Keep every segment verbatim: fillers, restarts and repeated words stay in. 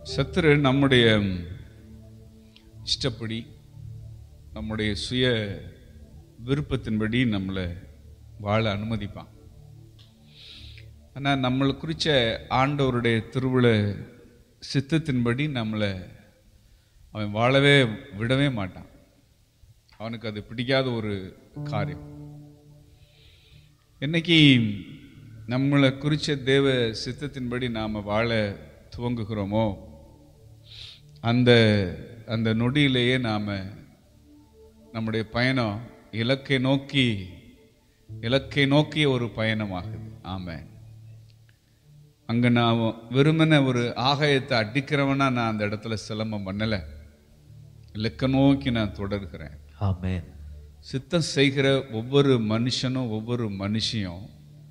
சத்துரு நம்முடைய இஷ்டப்படி நம்முடைய சுய விருப்பத்தின்படி நம்மளை வாழ அனுமதிப்பான். ஆனால் நம்மளை குறித்த ஆண்டவருடைய திருவுள சித்தத்தின்படி நம்மளை அவன் வாழவே விடவே மாட்டான். அவனுக்கு அது பிடிக்காத ஒரு காரியம். என்னைக்கு நம்மளை குறித்த தேவ சித்தத்தின்படி நாம் வாழ துவங்குகிறோமோ அந்த அந்த நொடியிலேயே நாம் நம்முடைய பயணம் இலக்கை நோக்கி இலக்கை நோக்கிய ஒரு பயணமாகுது. ஆமென். அங்கே நான் வெறுமன ஒரு ஆகாயத்தை அடிக்கிறவனா நான் அந்த இடத்துல சிலம்பம் பண்ணலை. இலக்கை நோக்கி நான் தொடர்கிறேன். ஆமென். சித்தம் செய்கிற ஒவ்வொரு மனுஷனும் ஒவ்வொரு மனுஷியும்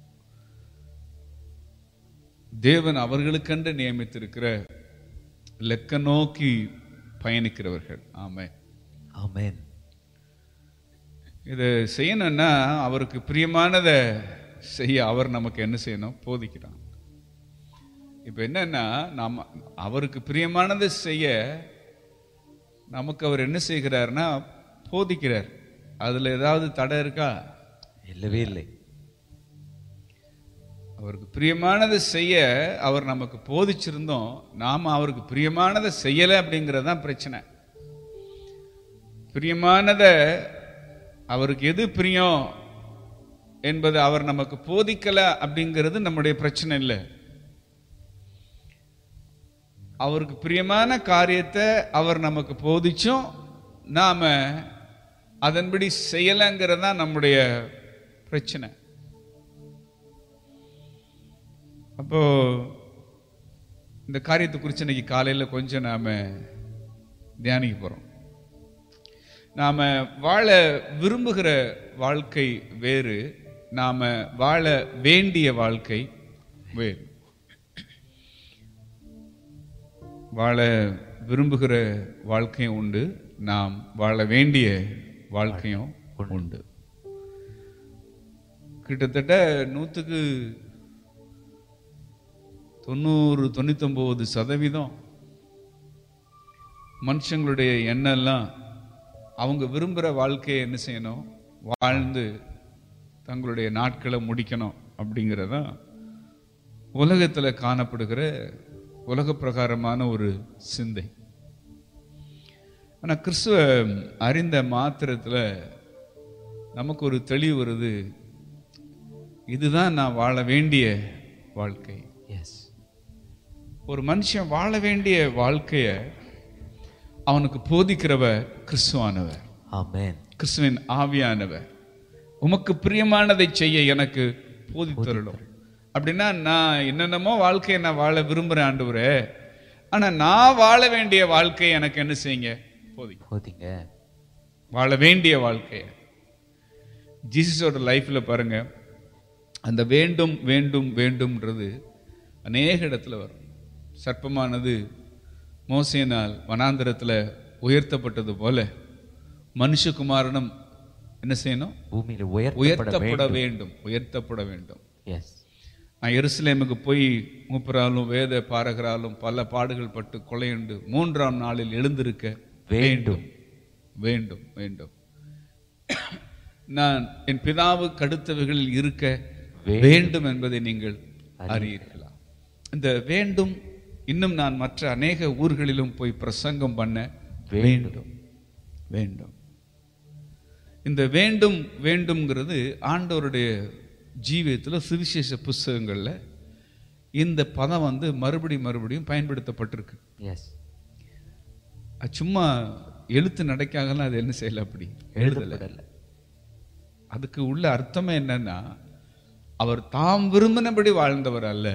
தேவன் அவர்களுக்கென்று நியமித்திருக்கிற இலக்க நோக்கி பயணிக்கிறவர்கள். ஆமென். ஆமென். இதை செய்யணும்னா அவருக்கு பிரியமானதை செய்ய அவர் நமக்கு என்ன செய்யணும்? போதிக்கிறான். இப்போ என்னன்னா நாம் அவருக்கு பிரியமானதை செய்ய நமக்கு அவர் என்ன செய்கிறார்னா போதிக்கிறார். அதில் ஏதாவது தடை இருக்கா? இல்லவே இல்லை. அவருக்கு பிரியமானதை செய்ய அவர் நமக்கு போதிச்சிருந்தோம், நாம் அவருக்கு பிரியமானதை செய்யலை அப்படிங்கிறது தான் பிரச்சனை. பிரியமானதை அவருக்கு எது பிரியம் என்பது அவர் நமக்கு போதிக்கலை அப்படிங்கிறது நம்முடைய பிரச்சனை இல்லை. அவருக்கு பிரியமான காரியத்தை அவர் நமக்கு போதிச்சும் நாம அதன்படி செய்யலைங்கிறது தான் நம்முடைய பிரச்சனை. அப்போ இந்த காரியத்தை குறித்து இன்னைக்கு காலையில் கொஞ்சம் நாம தியானிக்க போறோம். நாம வாழ விரும்புகிற வாழ்க்கை வேறு, நாம வாழ வேண்டிய வாழ்க்கை வேறு. வாழ விரும்புகிற வாழ்க்கையும் உண்டு, நாம் வாழ வேண்டிய வாழ்க்கையும் உண்டு. கிட்டத்தட்ட நூற்றுக்கு தொண்ணூறு தொண்ணூத்தி ஒன்பது சதவீதம் மனுஷங்களுடைய எண்ணெல்லாம் அவங்க விரும்புகிற வாழ்க்கையை என்ன செய்யணும்? வாழ்ந்து தங்களுடைய நாட்களை முடிக்கணும் அப்படிங்கிறதான் உலகத்தில் காணப்படுகிற உலக பிரகாரமான ஒரு சிந்தை. ஆனால் கிறிஸ்துவ அறிந்த மாத்திரத்தில் நமக்கு ஒரு தெளிவு வருது, இதுதான் நான் வாழ வேண்டிய வாழ்க்கை. எஸ். ஒரு மனுஷன் வாழ வேண்டிய வாழ்க்கைய அவனுக்கு போதிக்கிறவர் கிறிஸ்துவானவர். ஆமென். கிறிஸ்துவின் ஆவியானவர் உமக்கு பிரியமானதை செய்ய எனக்கு போதித்தருளும். அப்படின்னா நான் என்னென்னமோ வாழ்க்கையை நான் வாழ விரும்புகிறேன் ஆண்டவரே, ஆனால் நான் வாழ வேண்டிய வாழ்க்கையை எனக்கு என்ன செய்யுங்க? போதி போதிங்க. வாழ வேண்டிய வாழ்க்கையை. ஜீசஸோட லைஃப்ல பாருங்க, அந்த வேண்டும் வேண்டும் வேண்டும்ன்றது அநேக இடத்துல வரும். சர்ப்பமானது மோசேனால் வனாந்தரத்தில் உயர்த்தப்பட்டது போல மனுஷகுமாரனும் என்ன செய்யணும்? பூமியில் உயர்த்தப்பட வேண்டும். உயர்த்தப்பட வேண்டும். எஸ். நான் எருசலேமுக்கு போய் மூப்பராலும் வேத பாரகராலும் பல பாடுகள் பட்டு கொலையுண்டு மூன்றாம் நாளில் எழுந்திருக்க வேண்டும் வேண்டும் வேண்டும். நான் என் பிதாவுக்கு அடுத்தவைகளில் இருக்க வேண்டும் என்பதை நீங்கள் அறியீர்களா? இந்த வேண்டும் இன்னும் நான் மற்ற அநேக ஊர்களிலும் போய் பிரசங்கம் பண்ண வேண்டும் வேண்டும். இந்த வேண்டும் வேண்டும்ங்கிறது ஆண்டவருடைய ஜீவியத்தில் சுவிசேஷ புஸ்தகங்கள்ல இந்த பதம் வந்து மறுபடி மறுபடியும் பயன்படுத்தப்பட்டிருக்கு. எஸ். சும்மா எழுத்து நடக்காகலாம் அது என்ன செய்யல, அப்படி எழுதல. அதுக்கு உள்ள அர்த்தமே என்னன்னா, அவர் தாம் விரும்பினபடி வாழ்ந்தவர் அல்ல,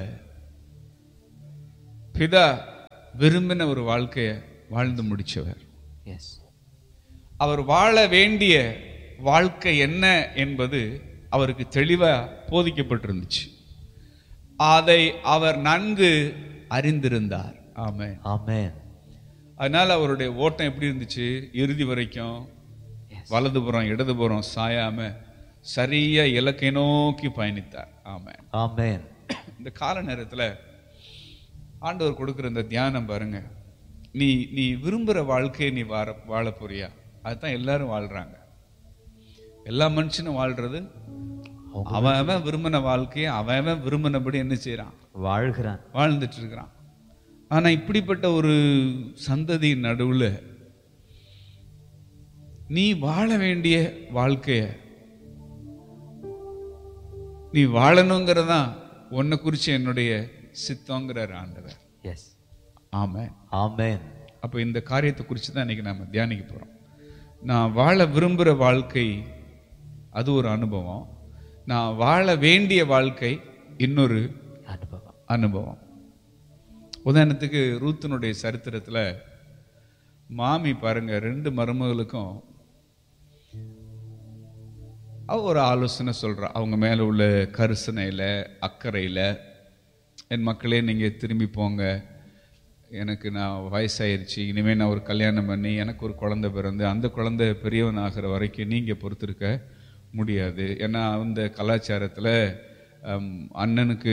பிதா விரும்பின ஒரு வாழ்க்கையை வாழ்ந்து முடிச்சவர். எஸ். அவர் வாழ வேண்டிய வாழ்க்கை என்ன என்பது அவருக்கு தெளிவா போதிக்கப்பட்டிருந்துச்சு. அதை அவர் நன்கு அறிந்திருந்தார். ஆமென். ஆமென். அதனால அவருடைய ஓட்டம் எப்படி இருந்துச்சு? இறுதி வரைக்கும் வலதுபுறம் இடதுபுறம் சாயாம சரியா இலக்கை நோக்கி பயணித்தார். ஆமென். ஆமென். இந்த கால நேரத்தில் ஆண்டவர் கொடுக்குற இந்த தியானம் பாருங்க, நீ நீ விரும்புகிற வாழ்க்கையை நீ வாழ வாழ போறியா? அதுதான் எல்லாரும் வாழ்றாங்க. எல்லா மனுஷனும் வாழ்றது அவன் அவன் விரும்பின வாழ்க்கையை அவன் அவன் விரும்பினபடி என்ன செய்யறான்? வாழ்கிறான், வாழ்ந்துட்டு இருக்கிறான். ஆனா இப்படிப்பட்ட ஒரு சந்ததி நடுவுல நீ வாழ வேண்டிய வாழ்க்கைய நீ வாழணுங்கிறதா உன்னை குறிச்சு என்னுடைய சித்தங்கிறார் ஆண்டவர். எஸ், ஆமென், ஆமென். அப்ப இந்த காரியத்தை குறித்து தான் இன்னைக்கு நாம தியானிக்க போறோம். நான் வாழ விரும்புகிற வாழ்க்கை அது ஒரு அனுபவம், நான் வாழ வேண்டிய வாழ்க்கை இன்னொரு அனுபவம். அனுபவம். உதாரணத்துக்கு ரூத்தினுடைய சரித்திரத்துல மாமி பாருங்க, ரெண்டு மருமகளுக்கும் அவ ஒரு ஆலோசனை சொல்றா. அவங்க மேல உள்ள கரிசனையில அக்கறையில, என் மக்களே நீங்க திரும்பி போங்க, எனக்கு நான் வயசாயிருச்சு, இனிமே நான் ஒரு கல்யாணம் பண்ணி எனக்கு ஒரு குழந்தை பிறந்து அந்த குழந்தை பெரியவன் ஆகிற வரைக்கும் நீங்க பொறுத்திருக்க முடியாது. ஏன்னா அந்த கலாச்சாரத்துல அண்ணனுக்கு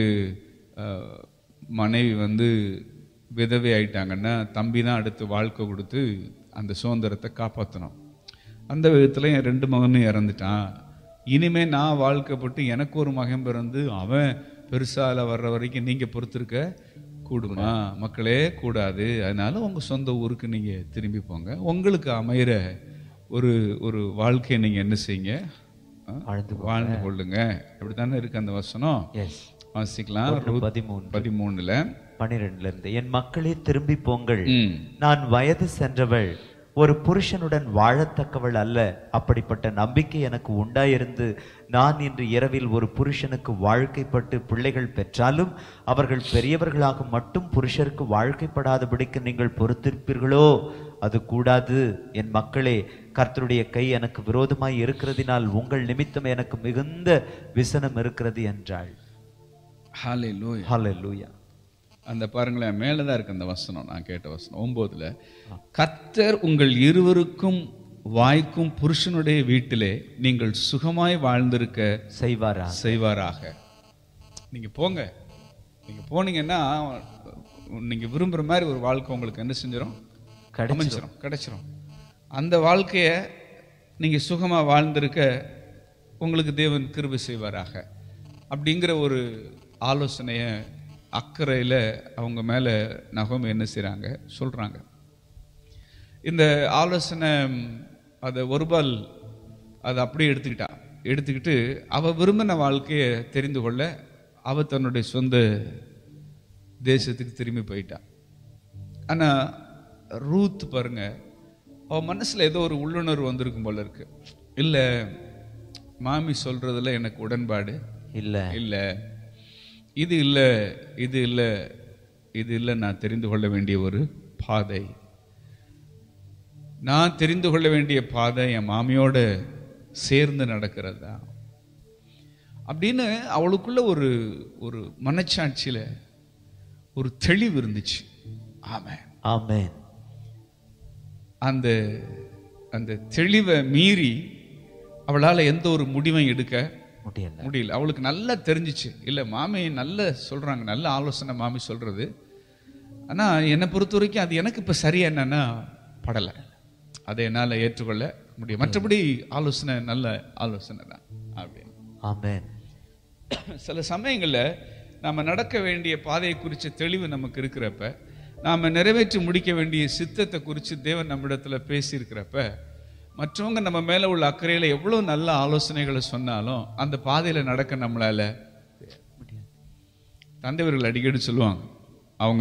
மனைவி வந்து விதவை ஆயிட்டாங்கன்னா தம்பி தான் அடுத்து வாழ்க்கை கொடுத்து அந்த சுதந்திரத்தை காப்பாற்றணும். அந்த விதத்துல என் ரெண்டு மகனும் இறந்துட்டான், இனிமே நான் வாழ்க்கைப்பட்டு எனக்கு ஒரு மகன் பிறந்து அவன் பெருசால வர்ற வரைக்கும் நீங்க பொறுத்திருக்க கூடுமா? மக்களே, கூடாது. அதனால உங்க சொந்த ஊருக்கு நீங்க திரும்பி போங்க, உங்களுக்கு அமைகிற ஒரு ஒரு வாழ்க்கையை நீங்க என்ன செய்யுங்க, வாழ்ந்து கொள்ளுங்க. அப்படித்தானே இருக்கு அந்த வசனம். வாசிக்கலாம். பதிமூணுல பனிரெண்டுல இருந்து, என் மக்களே திரும்பி போங்கள், நான் வயது சென்றவள், ஒரு புருஷனுடன் வாழத்தக்கவள் அல்ல. அப்படிப்பட்ட நம்பிக்கை எனக்கு உண்டாயிருந்து நான் இன்று இரவில் ஒரு புருஷனுக்கு வாழ்க்கைப்பட்டு பிள்ளைகள் பெற்றாலும் அவர்கள் பெரியவர்களாக மட்டும் புருஷருக்கு வாழ்க்கைப்படாதபடிக்கு நீங்கள் பொறுத்திருப்பீர்களோ? அது கூடாது. என் மக்களே, கர்த்தருடைய கை எனக்கு விரோதமாய் இருக்கிறதினால் உங்கள் நிமித்தம் எனக்கு மிகுந்த விசனம் இருக்கிறது என்றாள். ஹல்லேலூயா, ஹல்லேலூயா. அந்த பாருங்களேன், மேலதான் இருக்கு அந்த வசனம், நான் கேட்ட வசனம் ஒன்பதுல, கர்த்தர் உங்கள் இருவருக்கும் வாய்க்கும் புருஷனுடைய வீட்டிலே நீங்கள் சுகமாய் வாழ்ந்திருக்க செய்வாரா செய்வாராக. நீங்க போங்க, நீங்க போனீங்கன்னா நீங்க விரும்புற மாதிரி ஒரு வாழ்க்கை உங்களுக்கு என்ன செஞ்சிடும்? அமைஞ்சிரும், கிடைச்சிரும். அந்த வாழ்க்கைய நீங்க சுகமா வாழ்ந்திருக்க உங்களுக்கு தேவன் கிருபை செய்வாராக. அப்படிங்கிற ஒரு ஆலோசனைய அக்கறையில் அவங்க மேலே நகோமி என்ன செய்கிறாங்க, சொல்கிறாங்க. இந்த ஆலோசனை அதை ஒருபால் அதை அப்படியே எடுத்துக்கிட்டா. எடுத்துக்கிட்டு அவள் விரும்பின வாழ்க்கையை தெரிந்து கொள்ள அவள் தன்னுடைய சொந்த தேசத்துக்கு திரும்பி போயிட்டா. ஆனால் ரூத் பாருங்க, அவள் மனசில் ஏதோ ஒரு உள்ளுணர்வு வந்திருக்கும் போல இருக்கு. இல்லை, மாமி சொல்றதுல எனக்கு உடன்பாடு இல்லை, இல்லை இது இல்லை, இது இல்லை, இது இல்லை, நான் தெரிந்து கொள்ள வேண்டிய ஒரு பாதை, நான் தெரிந்து கொள்ள வேண்டிய பாதை என் மாமியோட சேர்ந்து நடக்கிறது தான் அப்படின்னு அவளுக்குள்ள ஒரு ஒரு மனச்சாட்சியில ஒரு தெளிவு இருந்துச்சு. ஆமென், ஆமென். அந்த அந்த தெளிவை மீறி அவளால் எந்த ஒரு முடிவையும் எடுக்க முடியல முடியல அவளுக்கு நல்லா தெரிஞ்சிச்சு. இல்லை, மாமி நல்ல சொல்றாங்க, நல்ல ஆலோசனை மாமி சொல்றது, ஆனா என்னை பொறுத்த வரைக்கும் அது எனக்கு இப்ப சரியா என்னன்னா படலை, அதை என்னால் ஏற்றுக்கொள்ள முடியும். மற்றபடி ஆலோசனை நல்ல ஆலோசனை தான் அப்படின்னு. ஆமென். சில சமயங்கள்ல நாம நடக்க வேண்டிய பாதையை குறித்த தெளிவு நமக்கு இருக்கிறப்ப, நாம நிறைவேற்றி முடிக்க வேண்டிய சித்தத்தை குறித்து தேவன் நம்மிடத்துல பேசியிருக்கிறப்ப, மற்றவங்க நம்ம மேல உள்ள அக்கறையில எவ்வளவு நல்ல ஆலோசனைகளை சொன்னாலும் அந்த பாதையில நடக்க நம்மளால முடியாது. தந்தைவர்கள் அடிக்கடி சொல்லுவாங்க, அவங்க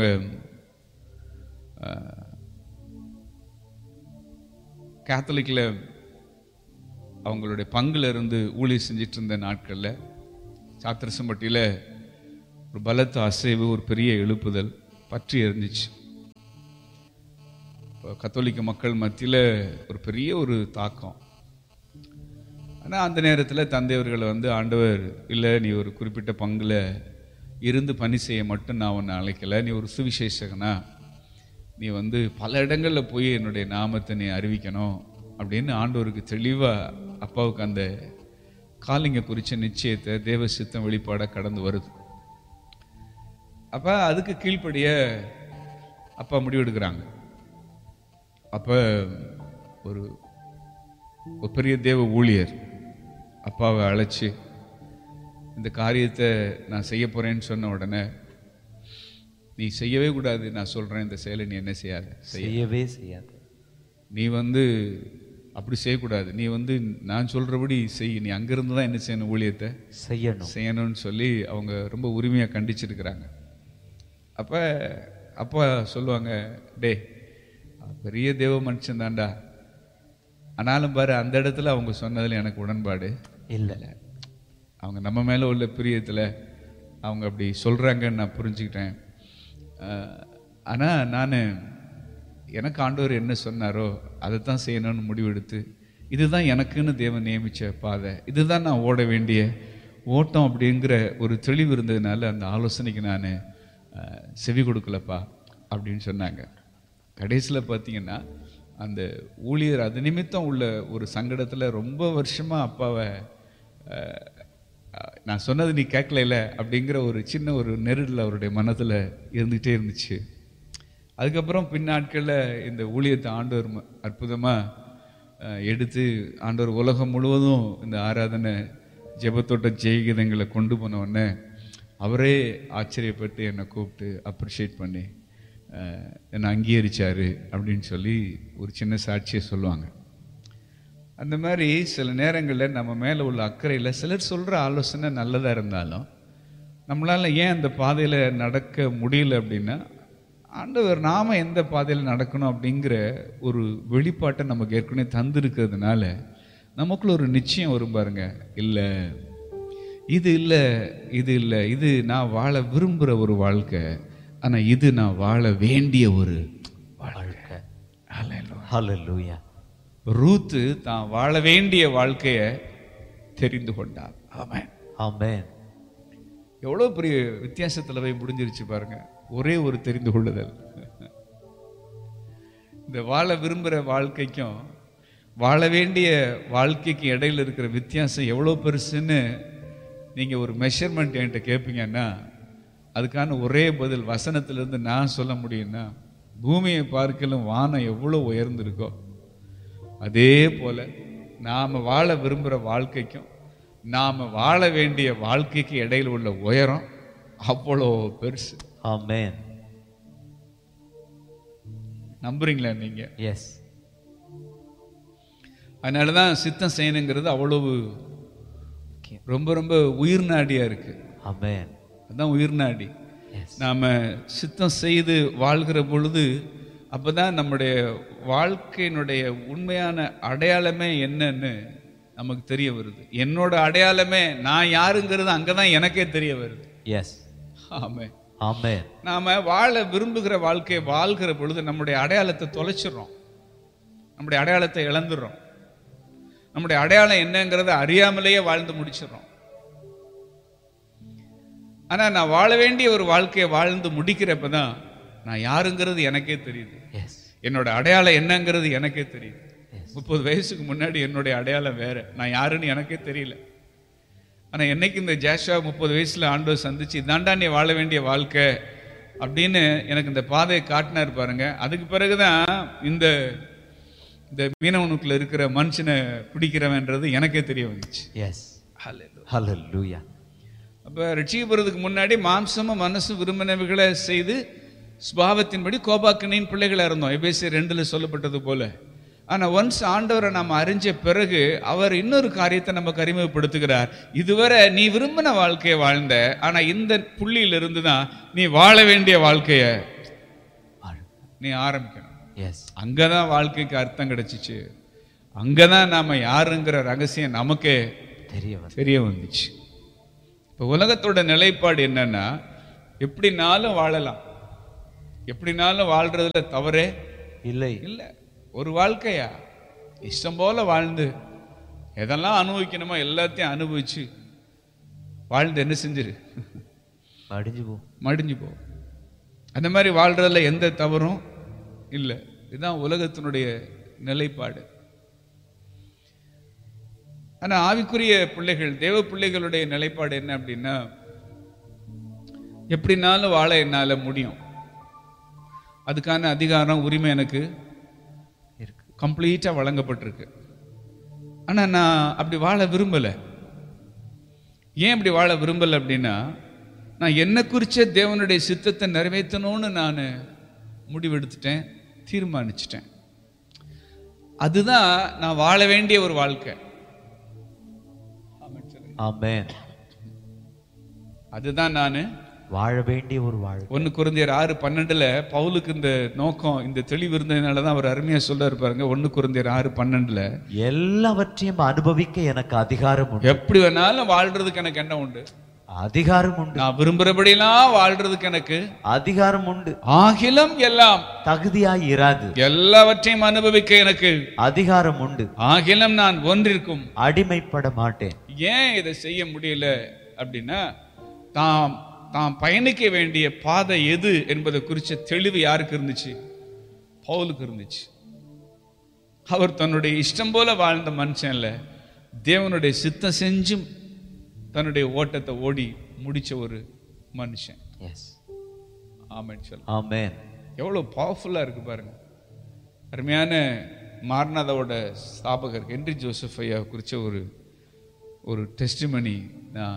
கேத்தலிக்ல அவங்களுடைய பங்குல இருந்து ஊழியர் செஞ்சிட்டு இருந்த நாட்கள்ல சாத்திரசம்பட்டியில ஒரு பலத்த அசைவு, ஒரு பெரிய எழுப்புதல் பற்றி இருந்துச்சு. கத்தோலிக்க மக்கள் மத்தியில் ஒரு பெரிய ஒரு தாக்கம். ஆனால் அந்த நேரத்தில் தந்தையவர்களை வந்து ஆண்டவர், இல்லை நீ ஒரு குறிப்பிட்ட பங்குல இருந்து பணி செய்ய மட்டும் நான் உன்னை அழைக்கலை, நீ ஒரு சுவிசேஷகனா, நீ வந்து பல இடங்களில் போய் என்னுடைய நாமத்தை நீ அறிவிக்கணும் அப்படின்னு ஆண்டவருக்கு தெளிவாக அப்பாவுக்கு அந்த காலிங்க குறித்த நிச்சயத்தை தேவ சித்தம் வெளிப்பாடாக கடந்து வருது. அப்ப அதுக்கு கீழ்ப்படிய அப்பா முடிவெடுக்கிறாங்க. அப்ப ஒரு ஒரு பெரிய தேவ ஊழியர் அப்பாவை அழைச்சி இந்த காரியத்தை நான் செய்ய போறேன்னு சொன்ன உடனே, நீ செய்யவே கூடாது, நான் சொல்றேன் இந்த செயலை நீ என்ன செய்யாத, செய்யவே செய்யாத, நீ வந்து அப்படி செய்யக்கூடாது, நீ வந்து நான் சொல்றபடி செய், நீ அங்கிருந்து தான் என்ன செய்யணும், ஊழியத்தை செய்யணும் செய்யணும்னு சொல்லி அவங்க ரொம்ப உரிமையா கண்டிச்சிருக்கிறாங்க. அப்ப அப்பா சொல்லுவாங்க, டே பெரிய தேவ மனுஷன் தான்டா, ஆனாலும் பாரு அந்த இடத்துல அவங்க சொன்னதுல எனக்கு உடன்பாடு இல்லை. அவங்க நம்ம மேல உள்ள பிரியத்துல அவங்க அப்படி சொல்றாங்கன்னு நான் புரிஞ்சுக்கிட்டேன். ஆனா நான் எனக்கு ஆண்டவர் என்ன சொன்னாரோ அதை தான் செய்யணும்னு முடிவெடுத்து, இதுதான் எனக்குன்னு தேவன் நியமிச்ச பாதை, இதுதான் நான் ஓட வேண்டிய ஓட்டம் அப்படிங்கிற ஒரு தெளிவு இருந்ததுனால அந்த ஆலோசனைக்கு நான் செவி கொடுக்கலப்பா அப்படின்னு சொன்னாங்க. கடைசியில் பார்த்தீங்கன்னா அந்த ஊழியர் அது நிமித்தம் உள்ள ஒரு சங்கடத்தில் ரொம்ப வருஷமா அப்பாவை நான் சொன்னது நீ கேட்கல அப்படிங்கிற ஒரு சின்ன ஒரு நெருடல் அவருடைய மனதில் இருந்துகிட்டே இருந்துச்சு. அதுக்கப்புறம் பின்னாட்களில் இந்த ஊழியத்தை ஆண்டவர் அற்புதமாக எடுத்து ஆண்டவர் உலகம் முழுவதும் இந்த ஆராதனை ஜெபத்தோட்ட ஜெயகீதங்களை கொண்டு போனவுடனே அவரே ஆச்சரியப்பட்டு என்னை கூப்பிட்டு அப்ரிஷியேட் பண்ணி என்னை அங்கீகரிச்சாரு அப்படின்னு சொல்லி ஒரு சின்ன சாட்சியை சொல்லுவாங்க. அந்த மாதிரி சில நேரங்களில் நம்ம மேலே உள்ள அக்கறையில் சிலர் சொல்கிற ஆலோசனை நல்லதாக இருந்தாலும் நம்மளால் ஏன் அந்த பாதையில் நடக்க முடியல அப்படின்னா, ஆண்டவர் நாம எந்த பாதையில் நடக்கணும் அப்படிங்கிற ஒரு வெளிப்பாட்டை நமக்கு ஏற்கனவே தந்திருக்கிறதுனால நமக்குள்ள ஒரு நிச்சயம் வரும் பாருங்க, இல்லை இது இல்லை இது இல்லை இது நான் வாழ விரும்புகிற ஒரு வாழ்க்கை, ஆனால் இது நான் வாழ வேண்டிய ஒரு வாழ்க்கை. ஹல்லேலூயா. ரூத்து தான் வாழ வேண்டிய வாழ்க்கையை தெரிந்து கொண்டார். ஆமென் ஆமென். எவ்வளோ பெரிய வித்தியாசத்தில் போய் முடிஞ்சிருச்சு பாருங்க, ஒரே ஒரு தெரிந்து கொள்ளுதல். இந்த வாழ விரும்புகிற வாழ்க்கைக்கும் வாழ வேண்டிய வாழ்க்கைக்கு இடையில இருக்கிற வித்தியாசம் எவ்வளோ பெருசுன்னு நீங்கள் ஒரு மெஷர்மெண்ட் என்கிட்ட கேட்பீங்கன்னா அதுக்கான ஒரே பதில் வசனத்திலிருந்து நான் சொல்ல முடியும்னா, பூமியை பார்க்கலும் வானம் எவ்வளோ உயர்ந்திருக்கோ அதே போல நாம் வாழ விரும்புகிற வாழ்க்கைக்கும் நாம் வாழ வேண்டிய வாழ்க்கைக்கு இடையில் உள்ள உயரம் அவ்வளோ பெருசு. ஆமென். நம்புறீங்களா நீங்க? எஸ். அதனாலதான் சித்தம் செய்யணுங்கிறது அவ்வளவு ரொம்ப ரொம்ப உயிர் நாடியா இருக்கு. ஆமென். அதான் உயிர் நாடி. நாம சித்தம் செய்து வாழ்கிற பொழுது அப்பதான் நம்முடைய வாழ்க்கையினுடைய உண்மையான அடையாளமே என்னன்னு நமக்கு தெரிய வருது. என்னோட அடையாளமே நான் யாருங்கிறது அங்கதான் எனக்கே தெரிய வருது. எஸ். ஆமென் ஆமென். நாம வாழ விரும்புகிற வாழ்க்கையை வாழ்கிற பொழுது நம்முடைய அடையாளத்தை தொலைச்சிடுறோம், நம்முடைய அடையாளத்தை இழந்துடுறோம், நம்முடைய அடையாளம் என்னங்கிறத அறியாமலேயே வாழ்ந்து முடிச்சிடறோம். ஆனா நான் வாழ வேண்டிய ஒரு வாழ்க்கையை வாழ்ந்து முடிக்கிறப்பதான் நான் யாருங்கிறது எனக்கே தெரியுது, என்னோட அடையாளம் என்னங்கிறது எனக்கே தெரியுது. முப்பது வயசுக்கு முன்னாடி என்னுடைய அடையாளம் வேற, நான் யாருன்னு எனக்கே தெரியல. ஆனா என்னைக்கு இந்த ஜாஷுவா முப்பது வயசுல ஆண்டவர் சந்திச்சு இதாண்டா நீ வாழ வேண்டிய வாழ்க்கை அப்படின்னு எனக்கு இந்த பாதையை காட்டினார் பாருங்க, அதுக்கு பிறகுதான் இந்த இந்த மீனவனுக்குள்ள இருக்கிற மனுஷனை பிடிக்கிறவன்றது எனக்கே தெரிய வந்துச்சு. எஸ். ஹல்லேலூயா. அப்ப ரட்சிக்கப்படுறதுக்கு முன்னாடி மாம்சமும் மனசும் விரும்பினவைகளை செய்து சுபாவத்தின்படி கோபாக்கினின் பிள்ளைகளா இருந்தோம், எபேசியர் ரெண்டுல சொல்லப்பட்டது போல. ஆனா ஒன்ஸ் ஆண்டவரை நம்ம அறிஞ்ச பிறகு அவர் இன்னொரு காரியத்தை நமக்கு அறிமுகப்படுத்துகிறார். இதுவரை நீ விரும்பின வாழ்க்கையை வாழ்ந்த, ஆனா இந்த புள்ளியில இருந்துதான் நீ வாழ வேண்டிய வாழ்க்கைய நீ ஆரம்பிக்கணும். அங்கதான் வாழ்க்கைக்கு அர்த்தம் கிடைச்சிச்சு, அங்கதான் நாம யாருங்கிற ரகசியம் நமக்கே தெரிய தெரிய வந்துச்சு. இப்ப உலகத்தோட நிலைப்பாடு என்னன்னா, எப்படினாலும் வாழலாம், எப்படினாலும் வாழ்றதுல தவறே இல்லை இல்லை. ஒரு வாழ்க்கையா இஷ்டம் போல வாழ்ந்து எதெல்லாம் அனுபவிக்கணுமோ எல்லாத்தையும் அனுபவிச்சு வாழ்ந்து என்ன செஞ்சிரு, மடிஞ்சு போ மடிஞ்சு போ. அந்த மாதிரி வாழ்றதுல எந்த தவறும் இல்லை. இதுதான் உலகத்தினுடைய நிலைப்பாடு. ஆனா ஆவிக்குரிய பிள்ளைகள், தேவ பிள்ளைகளுடைய நிலைப்பாடு என்ன அப்படின்னா, எப்படினாலும் வாழ என்னால முடியும். அதுக்கான அதிகாரம், உரிமை எனக்கு கம்ப்ளீட்டா வழங்கப்பட்டிருக்கு. ஆனா நான் அப்படி வாழ விரும்பல. ஏன் அப்படி வாழ விரும்பல அப்படின்னா, நான் என்ன குறிச்ச தேவனுடைய சித்தத்தை நிறைவேற்றணும்னு நான் முடிவெடுத்துட்டேன், தீர்மானிச்சிட்டேன். அதுதான் நான் வாழ வேண்டிய ஒரு வாழ்க்கை. ஆமென். அதுதான் நான் வாழ வேண்டிய ஒரு வாழ்க்கை. ஒன்னு கொரிந்தியர் ஆறு பன்னெண்டுல பவுலுக்கு இந்த நோக்கம், இந்த தெளிவு இருந்ததுனாலதான் அவர் அருமையா சொல்றாரு பாருங்க. ஒன்னு கொரிந்தியர் ஆறு பன்னெண்டுல எல்லாவற்றையும் அனுபவிக்க எனக்கு அதிகாரம் உண்டு. எப்படி வேணாலும் வாழ்றதுக்கு எனக்கு என்ன உண்டு? அதிகாரம் உண்டு. நான் விரும்புறபடியெல்லாம் வாழ்றதுக்கு எனக்கு அதிகாரம் உண்டு. ஆகிலும் எல்லாம் தகுதியாய் இராது. எல்லாவற்றையும் அனுபவிக்க எனக்கு அதிகாரம் உண்டு. ஆகிலும் நான் ஒன்றிற்கும் அடிமைப்பட மாட்டேன். ஏன் இதை செய்ய முடியல அப்படின்னா, தாம் தாம் பயணிக்க வேண்டிய பாதை எது என்பதை குறிச்ச தெளிவு யாருக்கு இருந்துச்சு? பவுலுக்கு இருந்துச்சு. அவர் தன்னுடைய இஷ்டம் போல வாழ்ந்த மனுஷன் இல்ல, தேவனுடைய சித்தம் செஞ்சும் தன்னுடைய ஓட்டத்தை ஓடி முடிச்ச ஒரு மனுஷன். ஆமென் சொல்ல. ஆமென். எவ்வளவு பவர்ஃபுல்லா இருக்கு பாருங்க. அருமையான மார்நாதாவோட ஸ்தாபகர் ஹென்றி ஜோசப் ஐயா குறிச்ச ஒரு ஒரு டெஸ்டிமனி நான்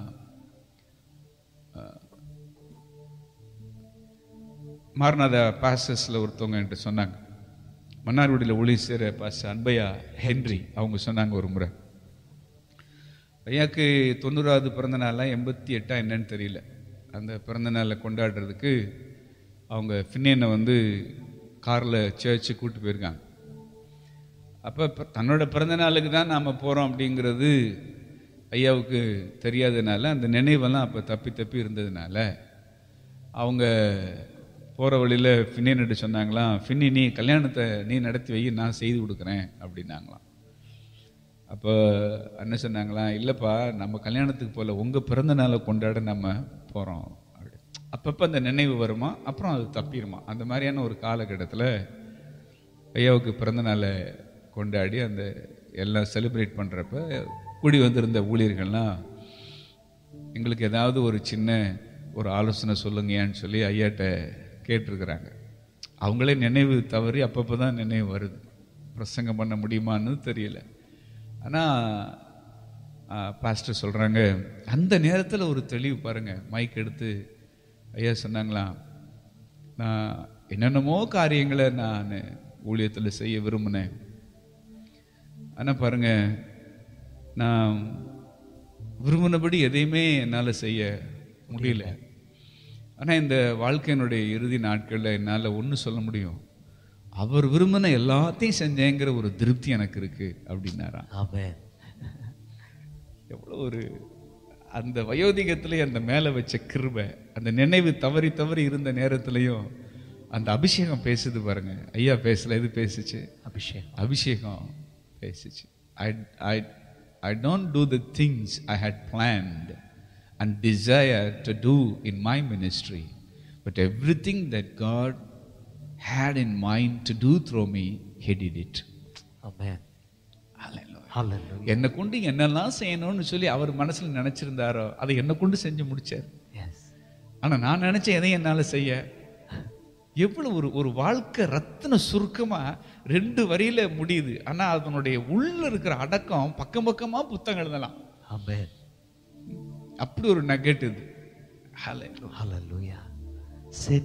மார்நாதா பாஸ்டர்ஸ்ல ஒருத்தவங்க என்கிட்ட சொன்னாங்க. மன்னார்குடியில் ஒளி சேர பாஸ்டர் அன்பையா ஹென்றி அவங்க சொன்னாங்க ஒரு முறை, ஐயாக்கு தொண்ணூறாவது பிறந்த நாள்லாம் எண்பத்தி எட்டா என்னன்னு தெரியல, அந்த பிறந்த நாளை கொண்டாடுறதுக்கு அவங்க ஃபின்னேனை வந்து காரில் சர்ச்சு கூப்பிட்டு போயிருக்காங்க. அப்போ தன்னோட பிறந்த நாளுக்கு தான் நாம் போகிறோம் அப்படிங்கிறது ஐயாவுக்கு தெரியாததுனால, அந்த நினைவெல்லாம் அப்போ தப்பி தப்பி இருந்ததுனால அவங்க போகிற வழியில் ஃபின்னின்ட்டு சொன்னாங்களாம், ஃபின்னி நீ கல்யாணத்தை நீ நடத்தி வை, நான் செய்து கொடுக்குறேன் அப்படின்னாங்களாம். அப்போ என்ன சொன்னாங்களாம், இல்லைப்பா நம்ம கல்யாணத்துக்கு போல உங்கள் பிறந்த நாளை கொண்டாட நம்ம போகிறோம் அப்படி. அப்பப்போ அந்த நினைவு வருமா, அப்புறம் அது தப்பிடுமா. அந்த மாதிரியான ஒரு காலகட்டத்தில் ஐயாவுக்கு பிறந்த நாளை கொண்டாடி அந்த எல்லாம் செலிப்ரேட் பண்ணுறப்ப கூடி வந்திருந்த ஊழியர்கள்லாம் எங்களுக்கு ஏதாவது ஒரு சின்ன ஒரு ஆலோசனை சொல்லுங்கன்னு சொல்லி ஐயாட்ட கேட்டிருக்கிறாங்க. அவங்களே நினைவு தவறி அப்பப்போ தான் நினைவு வருது. பிரசங்கம் பண்ண முடியுமான்னு தெரியல. ஆனால் பாஸ்டர் சொல்கிறாங்க, அந்த நேரத்தில் ஒரு தெளிவு பாருங்க. மைக் எடுத்து ஐயா சொன்னாங்களாம், நான் என்னென்னமோ காரியங்களை நான் ஊழியத்தில் செய்ய விரும்பினேன், ஆனால் பாருங்க நான் விரும்பினபடி எதையுமே என்னால் செய்ய முடியல. ஆனால் இந்த வாழ்க்கையினுடைய இறுதி நாட்களில் என்னால் ஒன்று சொல்ல முடியும், அவர் விரும்பின எல்லாத்தையும் செஞ்சேங்கிற ஒரு திருப்தி எனக்கு இருக்கு அப்படின்னாராம். எவ்வளோ ஒரு அந்த வயோதிகத்திலே அந்த மேலே வச்ச கிருபை, அந்த நினைவு தவறி தவறி இருந்த நேரத்திலையும் அந்த அபிஷேகம் பேசுது பாருங்க. ஐயா பேசல, இது பேசுச்சு, அபிஷேகம் அபிஷேகம் பேசுச்சு. I, I, I don't do the things I had planned and desire to do in my ministry, but everything that God had in mind to do through me, He did it. Amen. Hallelujah. Hallelujah. என்னை கொண்டு என்னெல்லாம் செய்யணும்னு சொல்லி அவர் மனசுல நினைச்சிருந்தாரோ அதை என்னை கொண்டு செஞ்சு முடிச்சார். ஆனா நான் நினைச்சேன் எதையும் என்னால செய்ய. எவ்வளவு ஒரு ஒரு வாழ்க்கை ரத்தின சுருக்கமா ரெண்டு வரியில முடியுது. ஆனா அதனுடைய உள்ள இருக்கிற அடக்கம் பக்கம் பக்கமா புத்தகம் எழுதலாம். அப்படி ஒரு நகட் இது. ஹல்லேலூயா. ஹல்லேலூயா.